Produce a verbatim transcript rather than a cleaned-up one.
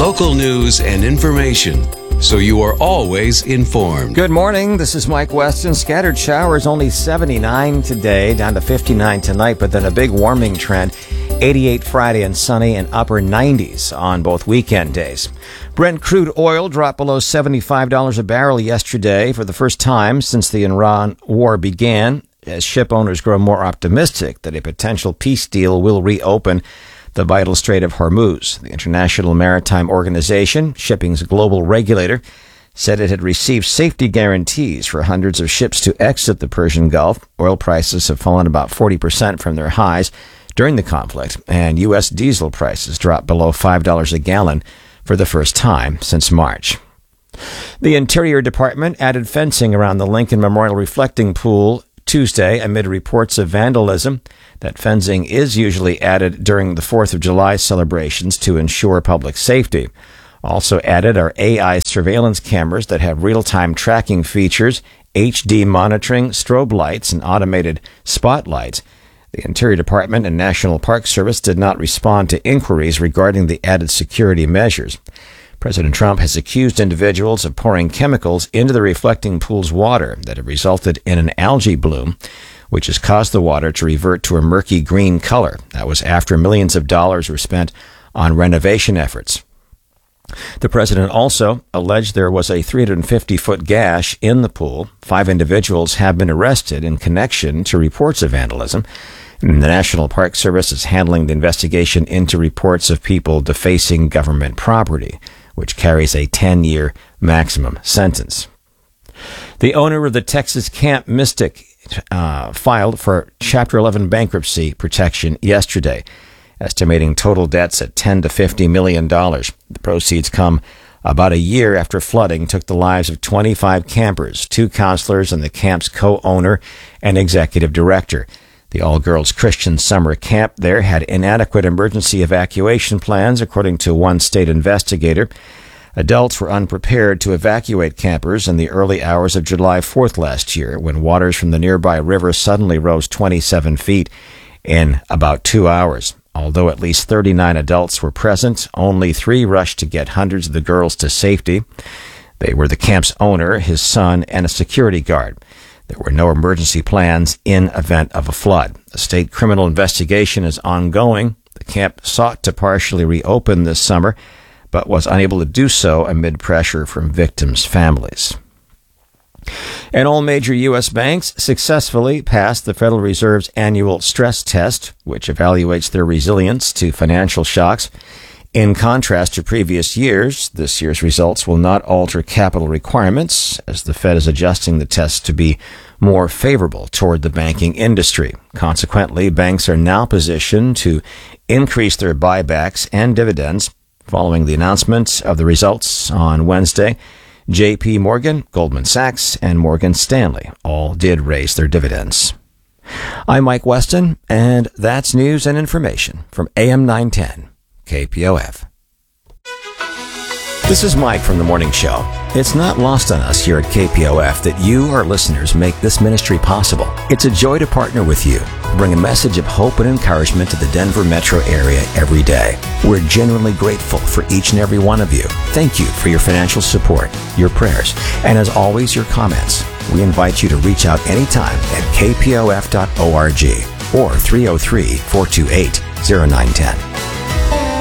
Local news and information, so you are always informed. Good morning. This is Mike Weston. Scattered showers, only seventy-nine today, down to fifty-nine tonight, but then a big warming trend. eighty-eight Friday and sunny, and upper nineties on both weekend days. Brent crude oil dropped below seventy-five dollars a barrel yesterday for the first time since the Iran war began, as ship owners grow more optimistic that a potential peace deal will reopen the vital Strait of Hormuz. The International Maritime Organization, shipping's global regulator, said it had received safety guarantees for hundreds of ships to exit the Persian Gulf. Oil prices have fallen about forty percent from their highs during the conflict, and U S diesel prices dropped below five dollars a gallon for the first time since March. The Interior Department added fencing around the Lincoln Memorial Reflecting Pool Tuesday amid reports of vandalism. That fencing is usually added during the fourth of July celebrations to ensure public safety. Also added are A I surveillance cameras that have real-time tracking features, H D monitoring, strobe lights, and automated spotlights. The Interior Department and National Park Service did not respond to inquiries regarding the added security measures. President Trump has accused individuals of pouring chemicals into the reflecting pool's water that have resulted in an algae bloom, which has caused the water to revert to a murky green color. That was after millions of dollars were spent on renovation efforts. The president also alleged there was a three hundred fifty foot gash in the pool. Five individuals have been arrested in connection to reports of vandalism. The National Park Service is handling the investigation into reports of people defacing government property, which carries a ten-year maximum sentence. The owner of the Texas Camp Mystic uh, filed for Chapter eleven bankruptcy protection yesterday, estimating total debts at ten to fifty million dollars. The proceeds come about a year after flooding took the lives of twenty-five campers, two counselors, and the camp's co-owner and executive director. The all-girls Christian summer camp there had inadequate emergency evacuation plans, according to one state investigator. Adults were unprepared to evacuate campers in the early hours of July fourth last year, when waters from the nearby river suddenly rose twenty-seven feet in about two hours. Although at least thirty-nine adults were present, only three rushed to get hundreds of the girls to safety. They were the camp's owner, his son, and a security guard. There were no emergency plans in event of a flood. A state criminal investigation is ongoing. The camp sought to partially reopen this summer, but was unable to do so amid pressure from victims' families. And all major U S banks successfully passed the Federal Reserve's annual stress test, which evaluates their resilience to financial shocks. In contrast to previous years, this year's results will not alter capital requirements, as the Fed is adjusting the test to be more favorable toward the banking industry. Consequently, banks are now positioned to increase their buybacks and dividends. Following the announcement of the results on Wednesday, J P Morgan, Goldman Sachs, and Morgan Stanley all did raise their dividends. I'm Mike Weston, and that's news and information from A M nine ten. K P O F. This is Mike from The Morning Show. It's not lost on us here at K P O F that you, our listeners, make this ministry possible. It's a joy to partner with you, bring a message of hope and encouragement to the Denver metro area every day. We're genuinely grateful for each and every one of you. Thank you for your financial support, your prayers, and as always, your comments. We invite you to reach out anytime at k p o f dot org or three oh three, four two eight, oh nine one oh.